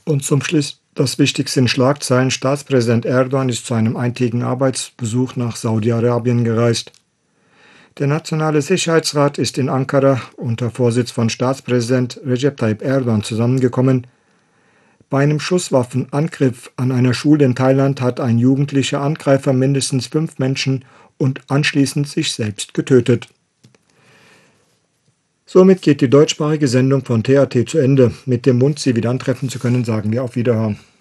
Und zum Schluss das Wichtigste in Schlagzeilen. Staatspräsident Erdogan ist zu einem eintägigen Arbeitsbesuch nach Saudi-Arabien gereist. Der Nationale Sicherheitsrat ist in Ankara unter Vorsitz von Staatspräsident Recep Tayyip Erdogan zusammengekommen. Bei einem Schusswaffenangriff an einer Schule in Thailand hat ein jugendlicher Angreifer mindestens 5 Menschen und anschließend sich selbst getötet. Somit geht die deutschsprachige Sendung von TAT zu Ende. Mit dem Wunsch, Sie wieder antreffen zu können, sagen wir auf Wiederhören.